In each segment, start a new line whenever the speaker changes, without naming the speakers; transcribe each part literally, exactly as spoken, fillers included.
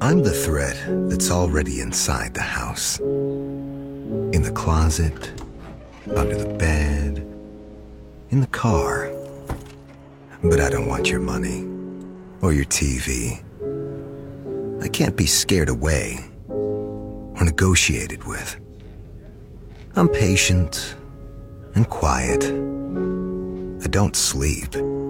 I'm the thread that's already inside the house. In the closet, under the bed, in the car. But I don't want your money or your T V. I can't be scared away or negotiated with. I'm patient and quiet. I don't sleep.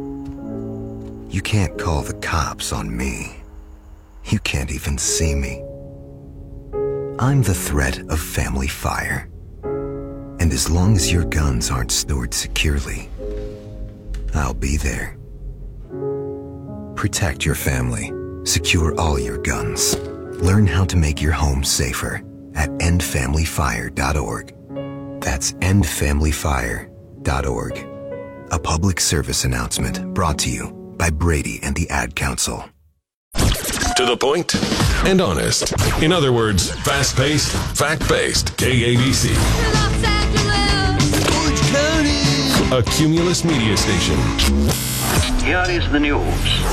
You can't call the cops on me. You can't even see me. I'm the threat of family fire. And as long as your guns aren't stored securely, I'll be there. Protect your family. Secure all your guns. Learn how to make your home safer at end family fire dot org. That's end family fire dot org. A public service announcement brought to you by Brady and the Ad Council.
To the point and honest. In other words, fast-paced, fact-based. K A B C.
Los Angeles.
Orange County.
A Cumulus media station.
Here is the news.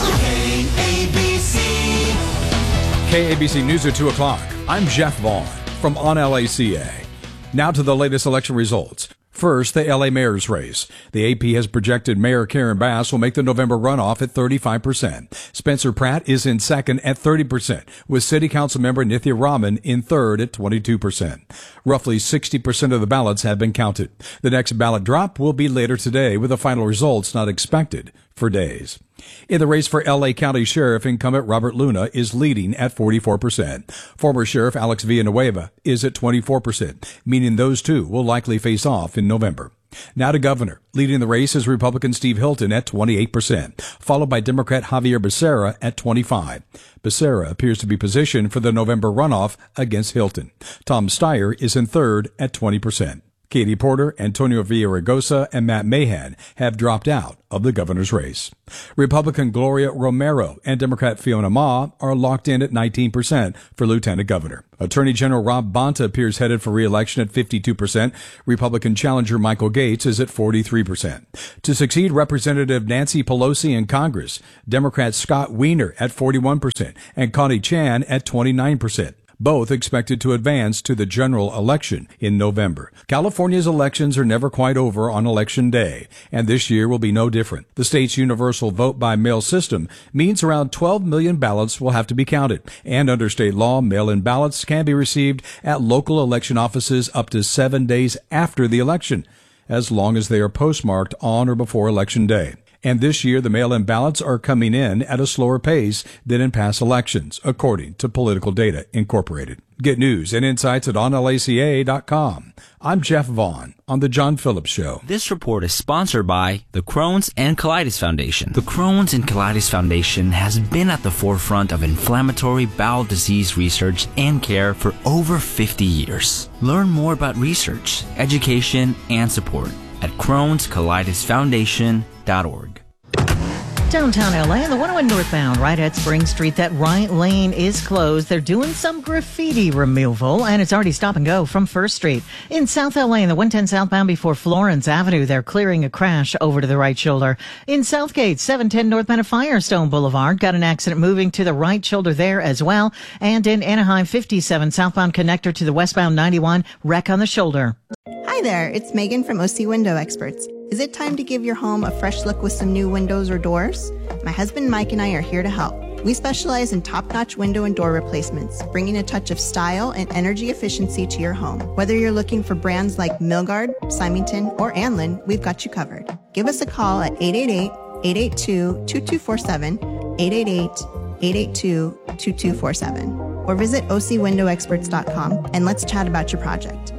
K A B C.
K A B C News at two o'clock. I'm Jeff Vaughn from On L A C A. Now to the latest election results. First, the L A mayor's race. The A P has projected Mayor Karen Bass will make the November runoff at thirty-five percent. Spencer Pratt is in second at thirty percent, with City Council member Nithya Raman in third at twenty-two percent. Roughly sixty percent of the ballots have been counted. The next ballot drop will be later today, with the final results not expected for days. In the race for L A County Sheriff, incumbent Robert Luna is leading at forty-four percent. Former Sheriff Alex Villanueva is at twenty-four percent, meaning those two will likely face off in November. Now to governor. Leading the race is Republican Steve Hilton at twenty-eight percent, followed by Democrat Javier Becerra at twenty-five percent. Becerra appears to be positioned for the November runoff against Hilton. Tom Steyer is in third at twenty percent. Katie Porter, Antonio Villaraigosa, and Matt Mahan have dropped out of the governor's race. Republican Gloria Romero and Democrat Fiona Ma are locked in at nineteen percent for lieutenant governor. Attorney General Rob Bonta appears headed for re-election at fifty-two percent. Republican challenger Michael Gates is at forty-three percent. To succeed Representative Nancy Pelosi in Congress, Democrat Scott Wiener at forty-one percent and Connie Chan at twenty-nine percent. Both expected to advance to the general election in November. California's elections are never quite over on Election Day, and this year will be no different. The state's universal vote-by-mail system means around twelve million ballots will have to be counted, and under state law, mail-in ballots can be received at local election offices up to seven days after the election, as long as they are postmarked on or before Election Day. And this year, the mail-in ballots are coming in at a slower pace than in past elections, according to Political Data Incorporated. Get news and insights at on L A C A dot com. I'm Jeff Vaughn on The John Phillips Show.
This report is sponsored by the Crohn's and Colitis Foundation. The Crohn's and Colitis Foundation has been at the forefront of inflammatory bowel disease research and care for over fifty years. Learn more about research, education, and support at Crohn's Colitis Foundation dot org.
Downtown L A, the one oh one northbound, right at Spring Street, that right lane is closed. They're doing some graffiti removal, and it's already stop and go from First Street. In South L A, in the one ten southbound before Florence Avenue, they're clearing a crash over to the right shoulder. In Southgate, seven ten northbound of Firestone Boulevard, got an accident moving to the right shoulder there as well. And in Anaheim, fifty-seven southbound connector to the westbound ninety-one, wreck on the shoulder.
Hi there, it's Megan from O C Window Experts. Is it time to give your home a fresh look with some new windows or doors? My husband Mike and I are here to help. We specialize in top-notch window and door replacements, bringing a touch of style and energy efficiency to your home. Whether you're looking for brands like Milgard, Symington, or Anlin, we've got you covered. Give us a call at eight eight eight, eight eight two, two two four seven, eight eight eight, eight eight two, two two four seven, or visit O C window experts dot com and let's chat about your project.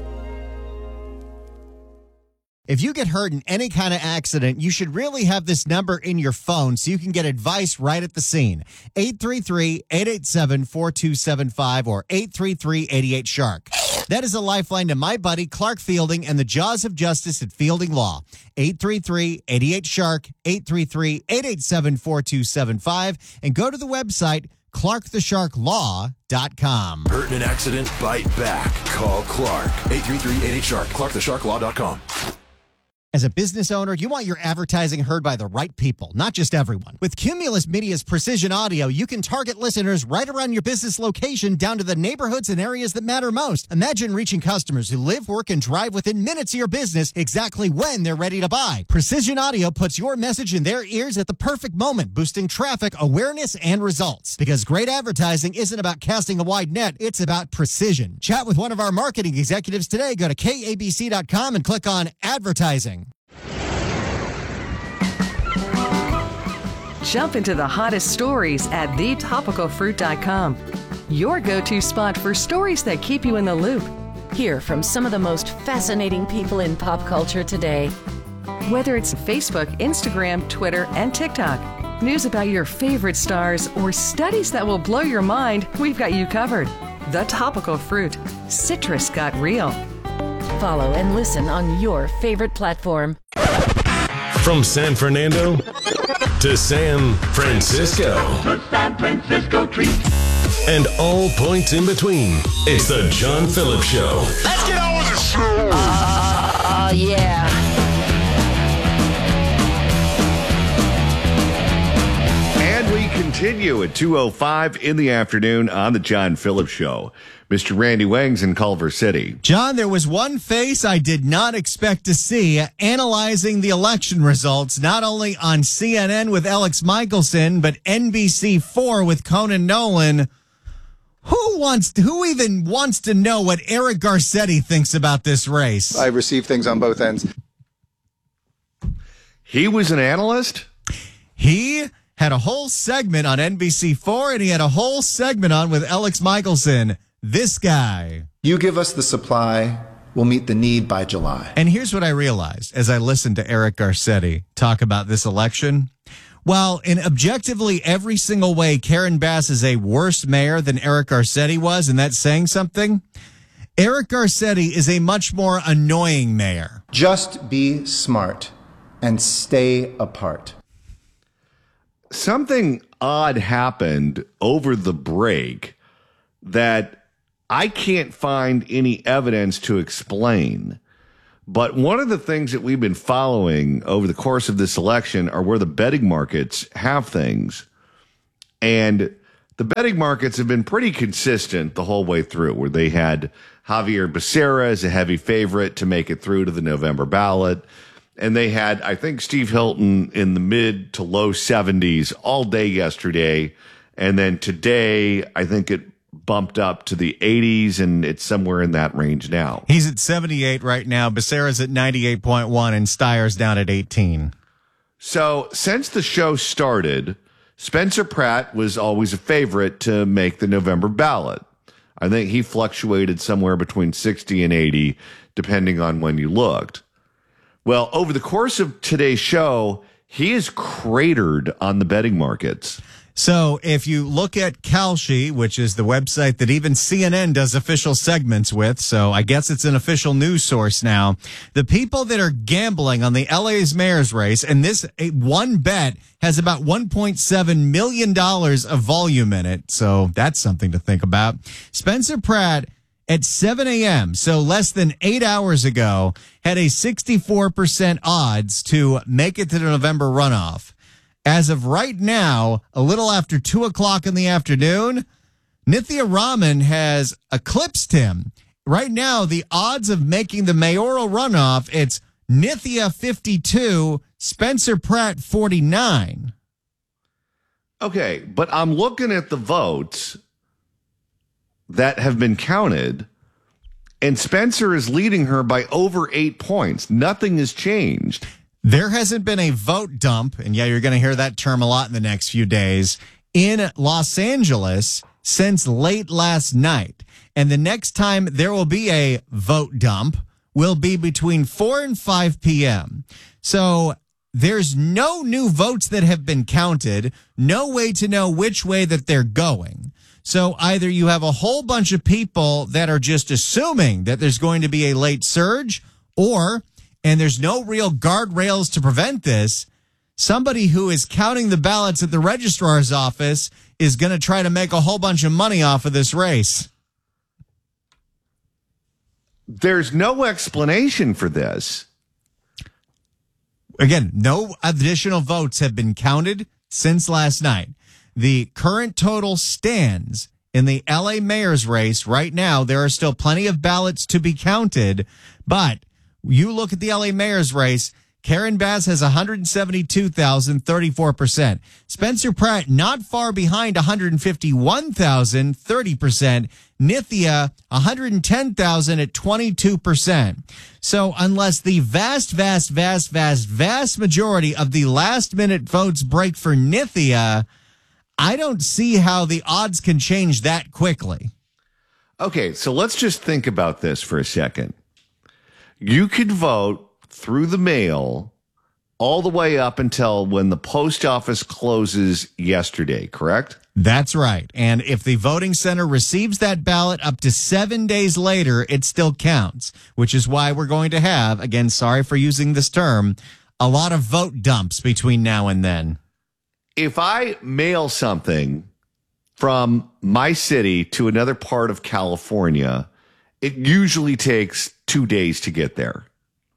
If you get hurt in any kind of accident, you should really have this number in your phone so you can get advice right at the scene. eight three three, eight eight seven, four two seven five or eight three three, eight eight, shark. That is a lifeline to my buddy Clark Fielding and the Jaws of Justice at Fielding Law. eight three three, eight eight, shark, eight three three, eight eight seven, four two seven five, and go to the website clark the shark law dot com.
Hurt in an accident? Bite back. Call Clark. eight three three, eight eight, shark. clark the shark law dot com.
As a business owner, you want your advertising heard by the right people, not just everyone. With Cumulus Media's precision audio, you can target listeners right around your business location down to the neighborhoods and areas that matter most. Imagine reaching customers who live, work, and drive within minutes of your business exactly when they're ready to buy. Precision audio puts your message in their ears at the perfect moment, boosting traffic, awareness, and results. Because great advertising isn't about casting a wide net, it's about precision. Chat with one of our marketing executives today. Go to K A B C dot com and click on advertising.
Jump into the hottest stories at the topical fruit dot com. Your go-to spot for stories that keep you in the loop.
Hear from some of the most fascinating people in pop culture today.
Whether it's Facebook, Instagram, Twitter, and TikTok, news about your favorite stars, or studies that will blow your mind, we've got you covered. The Topical Fruit. Citrus got real.
Follow and listen on your favorite platform.
From San Fernando to San Francisco.
The San Francisco treat.
And all points in between. It's the John Phillips Show.
Let's get on with the show.
Uh, yeah.
And we continue at two oh five in the afternoon on the John Phillips Show. Mister Randy Wangs in Culver City.
John, there was one face I did not expect to see analyzing the election results, not only on C N N with Alex Michelson, but N B C four with Conan Nolan. Who wants to, who even wants to know what Eric Garcetti thinks about this race?
I received things on both ends.
He was an analyst?
He had a whole segment on N B C four, and he had a whole segment on with Alex Michelson. This guy.
You give us the supply, we'll meet the need by July.
And here's what I realized as I listened to Eric Garcetti talk about this election. While in objectively every single way, Karen Bass is a worse mayor than Eric Garcetti was, and that's saying something, Eric Garcetti is a much more annoying mayor.
Just be smart and stay apart.
Something odd happened over the break that I can't find any evidence to explain. But one of the things that we've been following over the course of this election are where the betting markets have things. And the betting markets have been pretty consistent the whole way through, where they had Javier Becerra as a heavy favorite to make it through to the November ballot. And they had, I think, Steve Hilton in the mid to low seventies all day yesterday. And then today, I think it bumped up to the eighties, and it's somewhere in that range now.
He's at seventy-eight right now. Becerra's at ninety-eight point one, and Steyer's down at eighteen.
So since the show started, Spencer Pratt was always a favorite to make the November ballot. I think he fluctuated somewhere between sixty and eighty, depending on when you looked. Well, over the course of today's show, he is cratered on the betting markets.
So if you look at Kalshi, which is the website that even C N N does official segments with, so I guess it's an official news source now, the people that are gambling on the L A's mayor's race, and this one bet has about one point seven million dollars of volume in it, so that's something to think about. Spencer Pratt at seven a.m., so less than eight hours ago, had a sixty-four percent odds to make it to the November runoff. As of right now, a little after two o'clock in the afternoon, Nithya Raman has eclipsed him. Right now, the odds of making the mayoral runoff, it's Nithya fifty-two, Spencer Pratt forty-nine.
Okay, but I'm looking at the votes that have been counted, and Spencer is leading her by over eight points. Nothing has changed.
There hasn't been a vote dump, and yeah, you're going to hear that term a lot in the next few days, in Los Angeles since late last night. And the next time there will be a vote dump will be between four and five p.m. So there's no new votes that have been counted, no way to know which way that they're going. So either you have a whole bunch of people that are just assuming that there's going to be a late surge, or, and there's no real guardrails to prevent this, somebody who is counting the ballots at the registrar's office is going to try to make a whole bunch of money off of this race.
There's no explanation for this.
Again, no additional votes have been counted since last night. The current total stands in the L A mayor's race right now. There are still plenty of ballots to be counted, but you look at the L A mayor's race, Karen Bass has one hundred seventy-two thousand, thirty-four percent. Spencer Pratt not far behind, one hundred fifty-one thousand, thirty percent. Nithya, one hundred ten thousand at twenty-two percent. So unless the vast, vast, vast, vast, vast majority of the last minute votes break for Nithya, I don't see how the odds can change that quickly.
Okay, so let's just think about this for a second. You could vote through the mail all the way up until when the post office closes yesterday, correct?
That's right. And if the voting center receives that ballot up to seven days later, it still counts, which is why we're going to have, again, sorry for using this term, a lot of vote dumps between now and then.
If I mail something from my city to another part of California, it usually takes two days to get there.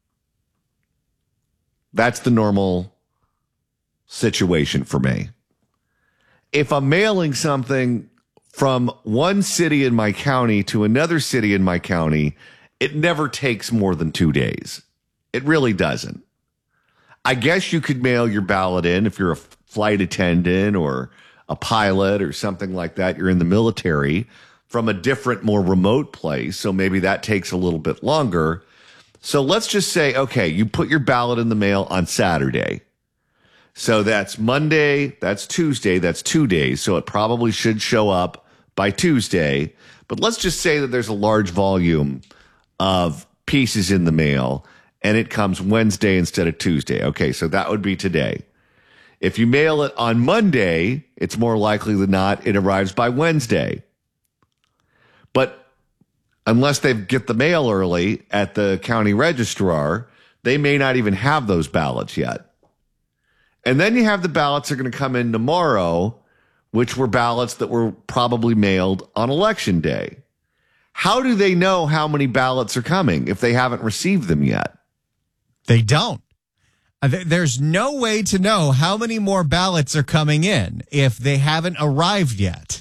That's the normal situation for me. If I'm mailing something from one city in my county to another city in my county, it never takes more than two days. It really doesn't. I guess you could mail your ballot in if you're a flight attendant or a pilot or something like that. You're in the military from a different, more remote place. So maybe that takes a little bit longer. So let's just say, okay, you put your ballot in the mail on Saturday. So that's Monday, that's Tuesday, that's two days. So it probably should show up by Tuesday. But let's just say that there's a large volume of pieces in the mail and it comes Wednesday instead of Tuesday. Okay, so that would be today. If you mail it on Monday, it's more likely than not it arrives by Wednesday. But unless they get the mail early at the county registrar, they may not even have those ballots yet. And then you have the ballots that are going to come in tomorrow, which were ballots that were probably mailed on election day. How do they know how many ballots are coming if they haven't received them yet?
They don't. There's no way to know how many more ballots are coming in if they haven't arrived yet.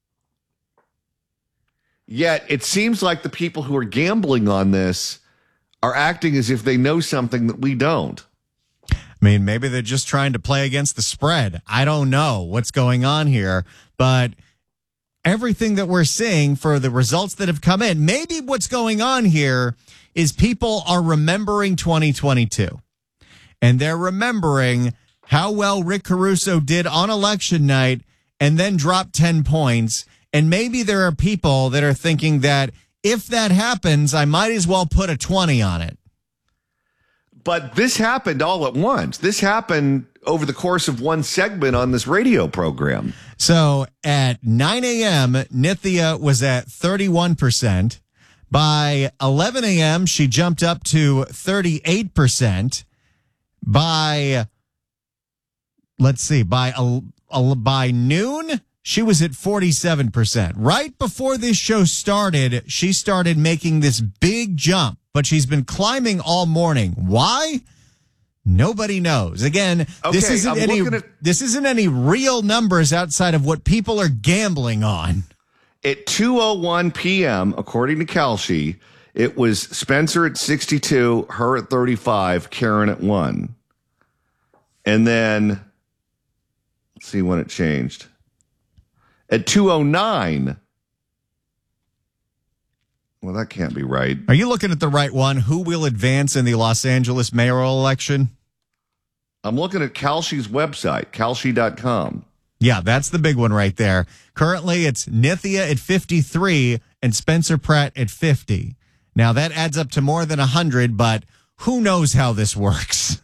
Yet it seems like the people who are gambling on this are acting as if they know something that we don't.
I mean, maybe they're just trying to play against the spread. I don't know what's going on here, but everything that we're seeing for the results that have come in, maybe what's going on here is people are remembering twenty twenty-two. And they're remembering how well Rick Caruso did on election night and then dropped ten points. And maybe there are people that are thinking that if that happens, I might as well put a twenty on it.
But this happened all at once. This happened over the course of one segment on this radio program.
So at nine a.m., Nithya was at thirty-one percent. By eleven a.m., she jumped up to thirty-eight percent. By, let's see, by uh, by noon, she was at forty-seven percent. Right before this show started, she started making this big jump, but she's been climbing all morning. Why? Nobody knows. Again,
okay,
this isn't
I'm
any
at-
this isn't any real numbers outside of what people are gambling on.
At two oh one p.m., according to Kalshi, it was Spencer at sixty-two, her at thirty-five, Karen at one. And then, let's see when it changed. At two oh nine, well, that can't be right.
Are you looking at the right one? Who will advance in the Los Angeles mayoral election?
I'm looking at Kalshi's website, kalshi dot com.
Yeah, that's the big one right there. Currently, it's Nithya at fifty-three and Spencer Pratt at fifty. Now, that adds up to more than one hundred, but who knows how this works?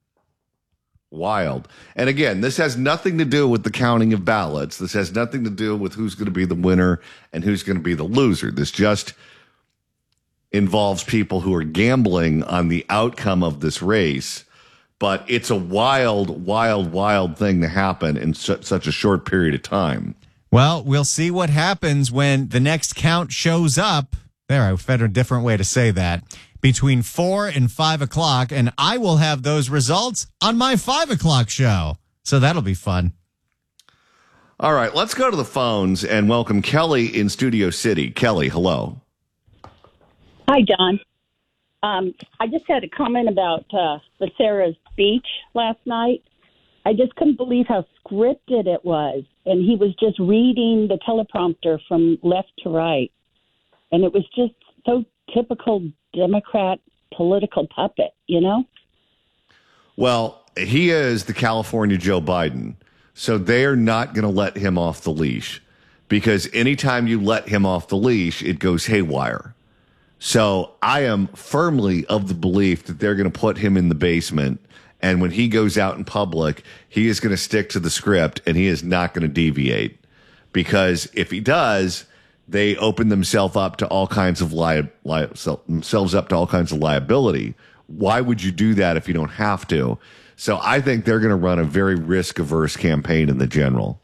Wild. And again, this has nothing to do with the counting of ballots. This has nothing to do with who's going to be the winner and who's going to be the loser. This just involves people who are gambling on the outcome of this race. But it's a wild, wild, wild thing to happen in su- such a short period of time.
Well, we'll see what happens when the next count shows up There, I found a different way to say that. Between four and five o'clock, and I will have those results on my five o'clock show. So that'll be fun.
All right, let's go to the phones and welcome Kelly in Studio City. Kelly, hello.
Hi, John. Um, I just had a comment about uh, Becerra's speech last night. I just couldn't believe how scripted it was. And he was just reading the teleprompter from left to right. And it was just so typical Democrat political puppet, you know?
Well, he is the California Joe Biden. So they are not going to let him off the leash, because anytime you let him off the leash, it goes haywire. So I am firmly of the belief that they're going to put him in the basement. And when he goes out in public, he is going to stick to the script and he is not going to deviate, because if he does, they open themselves up to all kinds of li- li- themselves up to all kinds of liability. Why would you do that if you don't have to? So I think they're going to run a very risk-averse campaign in the general.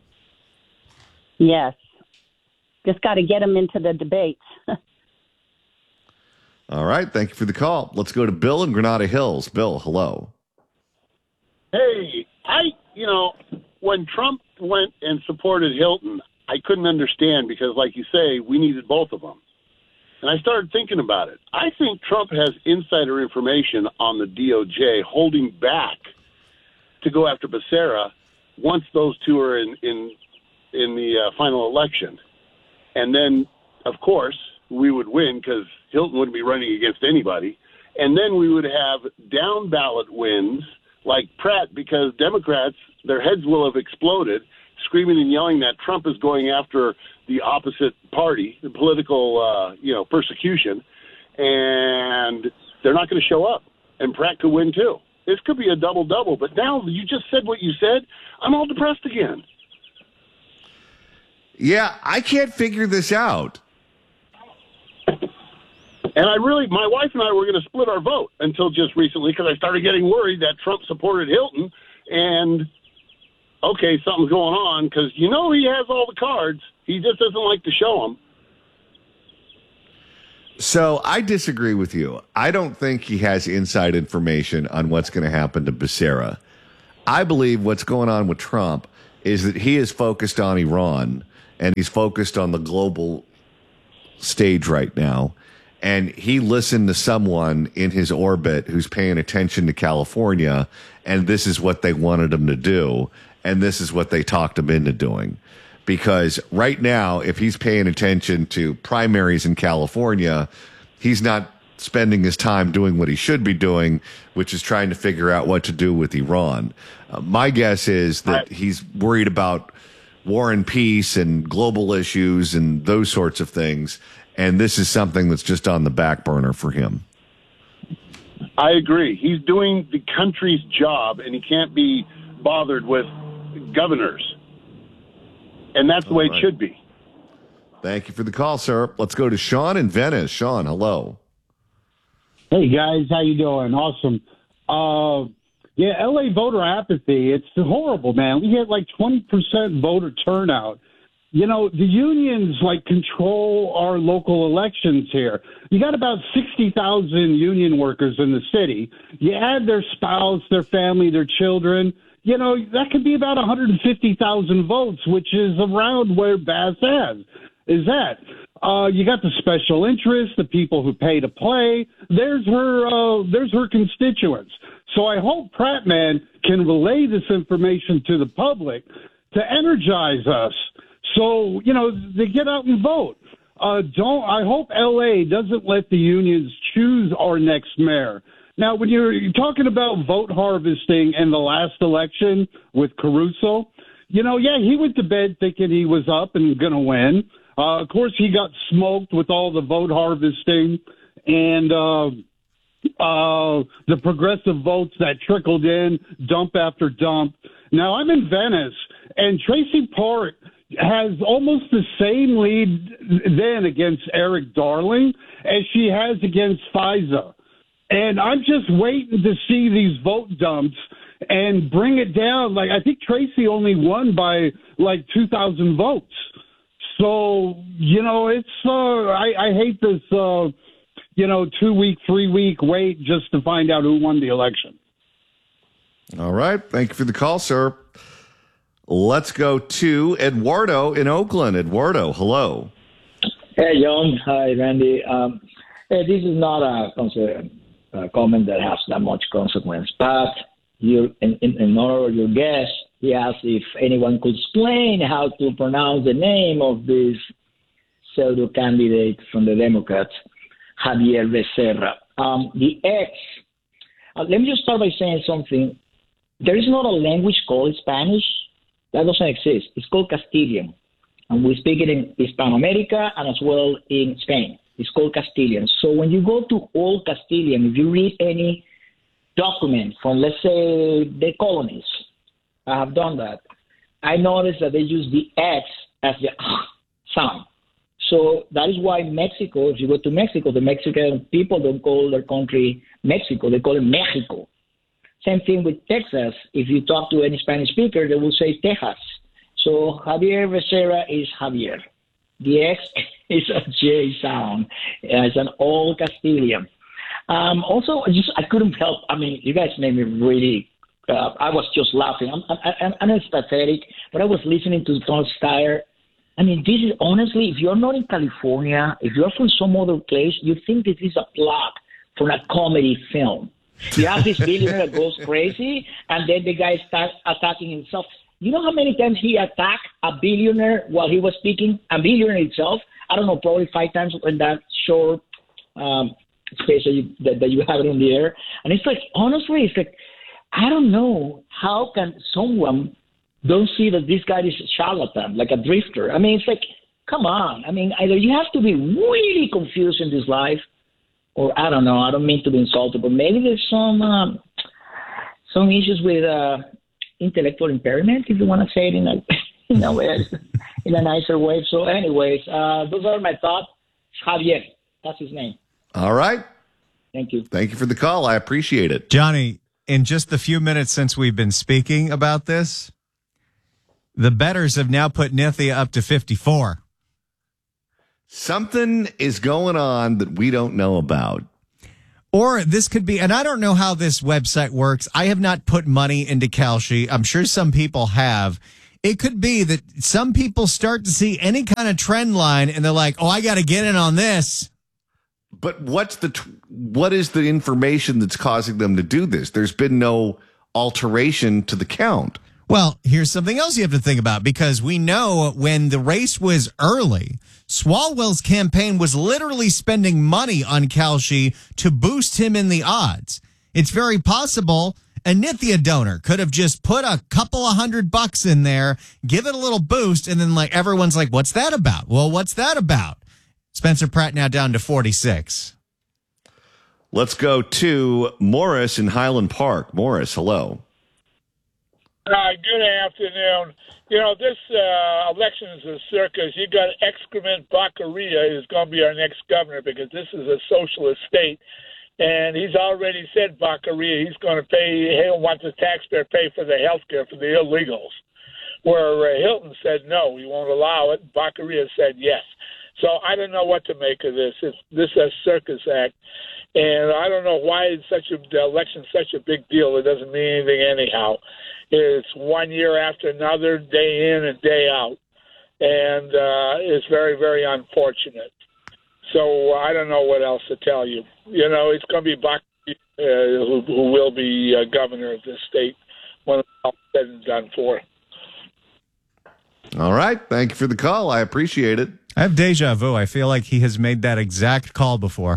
Yes. Just got to get him into the debates.
All right. Thank you for the call. Let's go to Bill in Granada Hills. Bill, hello.
Hey, I, you know, when Trump went and supported Hilton, I couldn't understand because, like you say, we needed both of them. And I started thinking about it. I think Trump has insider information on the D O J holding back to go after Becerra once those two are in in, in the uh, final election. And then, of course, we would win because Hilton wouldn't be running against anybody. And then we would have down ballot wins like Pratt, because Democrats, their heads will have exploded, screaming and yelling that Trump is going after the opposite party, the political, uh, you know, persecution, and they're not going to show up. And Pratt could win too. This could be a double-double. But now you just said what you said, I'm all depressed again.
Yeah, I can't figure this out.
And I really, my wife and I were going to split our vote until just recently, because I started getting worried that Trump supported Hilton, and okay, something's going on, because you know he has all the cards. He just doesn't like to show them.
So I disagree with you. I don't think he has inside information on what's going to happen to Becerra. I believe what's going on with Trump is that he is focused on Iran, and he's focused on the global stage right now. And he listened to someone in his orbit who's paying attention to California, and this is what they wanted him to do, and this is what they talked him into doing. Because right now, if he's paying attention to primaries in California, he's not spending his time doing what he should be doing, which is trying to figure out what to do with Iran. Uh, my guess is that he's worried about war and peace and global issues and those sorts of things. And this is something that's just on the back burner for him.
I agree. He's doing the country's job, and he can't be bothered with governors. And that's the All way right. it should be.
Thank you for the call, sir. Let's go to Sean in Venice. Sean, hello.
Hey, guys. How you doing? Awesome. Uh, yeah, L A voter apathy. It's horrible, man. We had like twenty percent voter turnout. You know, the unions, like, control our local elections here. You got about sixty thousand union workers in the city. You add their spouse, their family, their children. You know, that could be about one hundred fifty thousand votes, which is around where Bass has, is at. Uh, you got the special interests, the people who pay to play. There's her, uh, there's her constituents. So I hope Pratt, man, can relay this information to the public to energize us. So, you know, they get out and vote. Uh, don't. I hope L A doesn't let the unions choose our next mayor. Now, when you're, you're talking about vote harvesting in the last election with Caruso, you know, yeah, he went to bed thinking he was up and going to win. Uh, of course, he got smoked with all the vote harvesting and uh, uh, the progressive votes that trickled in, dump after dump. Now, I'm in Venice, and Tracy Park has almost the same lead then against Eric Darling as she has against FISA. And I'm just waiting to see these vote dumps and bring it down. Like, I think Tracy only won by like two thousand votes. So, you know, it's, uh, I, I hate this, uh, you know, two week, three week wait just to find out who won the election.
All right. Thank you for the call, sir. Let's go to Eduardo in Oakland. Eduardo, hello.
Hey, John. Hi, Randy. Um, hey, this is not a, conse- a comment that has that much consequence, but you, in, in, in honor of your guest, he asked if anyone could explain how to pronounce the name of this pseudo candidate from the Democrats, Javier Becerra. Um, the X, uh, let me just start by saying something. There is not a language called Spanish. That doesn't exist. It's called Castilian. And we speak it in Hispanoamerica and as well in Spain. It's called Castilian. So when you go to Old Castilian, if you read any document from, let's say, the colonies, I have done that, I noticed that they use the X as the sound. So that is why Mexico, if you go to Mexico, the Mexican people don't call their country Mexico. They call it Mexico. Same thing with Texas. If you talk to any Spanish speaker, they will say Texas. So Javier Becerra is Javier. The X is a J sound. It's an old Castilian. Um, also, I just I couldn't help. I mean, you guys made me really. Uh, I was just laughing. I'm, I'm, I'm it's pathetic, but I was listening to Tom Steyer. I mean, this is honestly, if you're not in California, if you're from some other place, you think this is a plot for a comedy film. You have this billionaire that goes crazy, and then the guy starts attacking himself. You know how many times he attacked a billionaire while he was speaking? A billionaire itself? I don't know, probably five times in that short um, space that you, that, that you have it in the air. And it's like, honestly, it's like, I don't know how can someone don't see that this guy is a charlatan, like a drifter. I mean, it's like, come on. I mean, either you have to be really confused in this life, or I don't know, I don't mean to be insulted, but maybe there's some um, some issues with uh, intellectual impairment, if you want to say it in a, in a way, in a nicer way. So anyways, uh, those are my thoughts. Javier, that's his name.
All right.
Thank you.
Thank you for the call. I appreciate it.
Johnny, in just the few minutes since we've been speaking about this, the bettors have now put Nithya up to fifty-four.
Something is going on that we don't know about.
Or this could be, and I don't know how this website works. I have not put money into Kalshi. I'm sure some people have. It could be that some people start to see any kind of trend line and they're like, oh, I got to get in on this.
But what's the, what is the information that's causing them to do this? There's been no alteration to the count.
Well, here's something else you have to think about, because we know when the race was early, Swalwell's campaign was literally spending money on Kalshi to boost him in the odds. It's very possible a Nithya donor could have just put a couple of hundred bucks in there, give it a little boost, and then like everyone's like, what's that about? Well, what's that about? Spencer Pratt now down to forty-six.
Let's go to Morris in Highland Park. Morris, hello.
Hi, good afternoon. You know, this uh, election is a circus. You got excrement Baccaria who's going to be our next governor because this is a socialist state. And he's already said, Baccaria, he's going to pay, he'll want the taxpayer pay for the health care for the illegals. Where uh, Hilton said no, he won't allow it. Baccaria said yes. So I don't know what to make of this. It's, this is a circus act. And I don't know why it's such a, the election's such a big deal. It doesn't mean anything anyhow. It's one year after another, day in and day out. And uh, it's very, very unfortunate. So I don't know what else to tell you. You know, it's going to be Bach uh, who, who will be uh, governor of this state when it's all said and done for.
All right. Thank you for the call. I appreciate it.
I have deja vu. I feel like he has made that exact call before.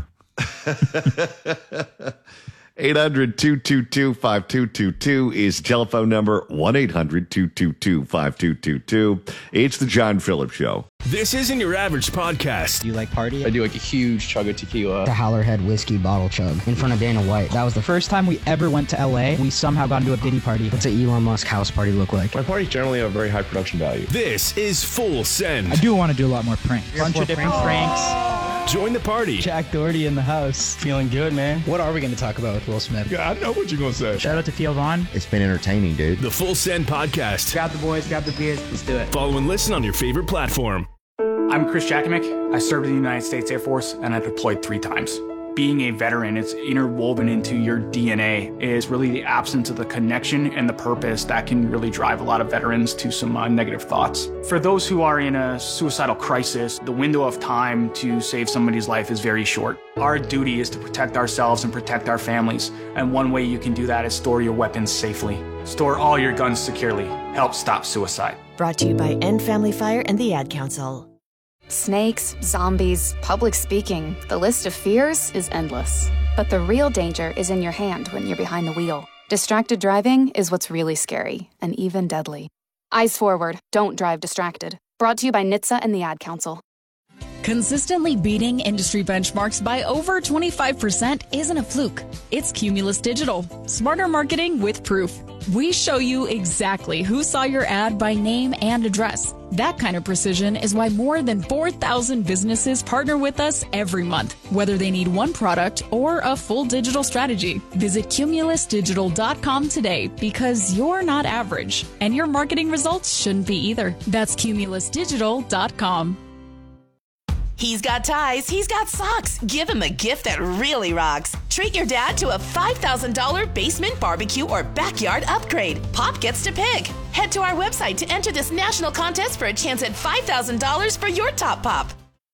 eight hundred, two two two, five two two two is telephone number, one eight hundred, two two two, five two two two. It's the John Phillips Show.
This isn't your average podcast.
Do you like party?
I do like a huge chug of tequila.
The Howlerhead whiskey bottle chug in front of Dana White. That was the first time we ever went to L A. We somehow got into a Diddy party. What's an Elon Musk house party look like?
My parties generally have very high production value.
This is Full Send.
I do want to do a lot more pranks. A bunch of different pranks. pranks.
Join the party.
Jack Doherty in the house. Feeling good, man. What are we going to talk about with Will Smith?
Yeah, I know what you're going to say.
Shout out to Theo Vaughn.
It's been entertaining, dude.
The Full Send podcast.
Grab the boys, grab the beers. Let's do it.
Follow and listen on your favorite platform.
I'm Chris Jakimick. I served in the United States Air Force and I deployed three times. Being a veteran, it's interwoven into your D N A. It is really the absence of the connection and the purpose that can really drive a lot of veterans to some uh, negative thoughts. For those who are in a suicidal crisis, the window of time to save somebody's life is very short. Our duty is to protect ourselves and protect our families. And one way you can do that is store your weapons safely. Store all your guns securely. Help stop suicide.
Brought to you by End Family Fire and the Ad Council.
Snakes, zombies, public speaking. The list of fears is endless. But the real danger is in your hand when you're behind the wheel. Distracted driving is what's really scary and even deadly. Eyes forward. Don't drive distracted. Brought to you by N H T S A and the Ad Council.
Consistently beating industry benchmarks by over twenty-five percent isn't a fluke. It's Cumulus Digital. Smarter marketing with proof. We show you exactly who saw your ad by name and address. That kind of precision is why more than four thousand businesses partner with us every month, whether they need one product or a full digital strategy. Visit cumulus digital dot com today because you're not average, and your marketing results shouldn't be either. That's cumulus digital dot com.
He's got ties, he's got socks. Give him a gift that really rocks. Treat your dad to a five thousand dollars basement barbecue or backyard upgrade. Pop gets to pick. Head to our website to enter this national contest for a chance at five thousand dollars for your top pop.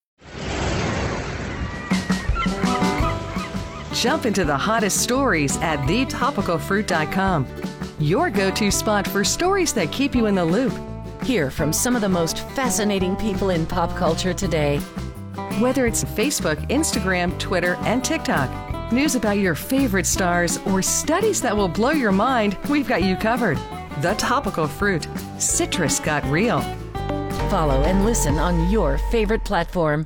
Jump into the hottest stories at the topical fruit dot com. Your go-to spot for stories that keep you in the loop.
Hear from some of the most fascinating people in pop culture today.
Whether it's Facebook, Instagram, Twitter, and TikTok, news about your favorite stars, or studies that will blow your mind, we've got you covered. The Topical Fruit. Citrus got real.
Follow and listen on your favorite platform.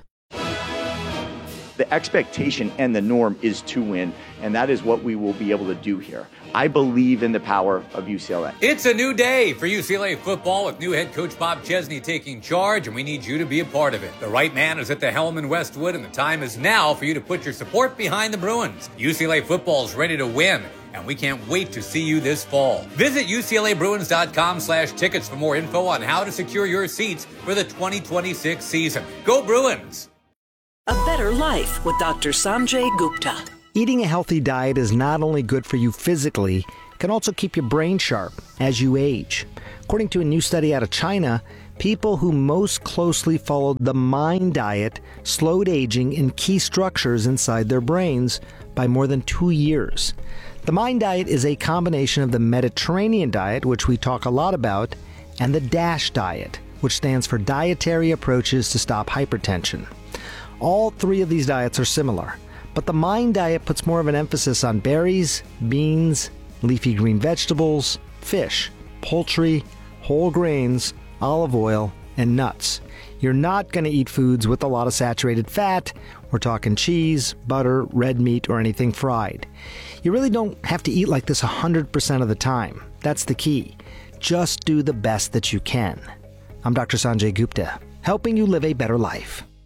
The expectation and the norm is to win, and that is what we will be able to do here. I believe in the power of U C L A.
It's a new day for U C L A football with new head coach Bob Chesney taking charge, and we need you to be a part of it. The right man is at the helm in Westwood, and the time is now for you to put your support behind the Bruins. U C L A football is ready to win, and we can't wait to see you this fall. Visit U C L A Bruins dot com slash tickets for more info on how to secure your seats for the twenty twenty-six season. Go Bruins!
A better life with Doctor Sanjay Gupta.
Eating a healthy diet is not only good for you physically, it can also keep your brain sharp as you age. According to a new study out of China, people who most closely followed the MIND diet slowed aging in key structures inside their brains by more than two years. The MIND diet is a combination of the Mediterranean diet, which we talk a lot about, and the DASH diet, which stands for Dietary Approaches to Stop Hypertension. All three of these diets are similar, but the MIND diet puts more of an emphasis on berries, beans, leafy green vegetables, fish, poultry, whole grains, olive oil, and nuts. You're not going to eat foods with a lot of saturated fat. We're talking cheese, butter, red meat, or anything fried. You really don't have to eat like this one hundred percent of the time. That's the key. Just do the best that you can. I'm Doctor Sanjay Gupta, helping you live a better life.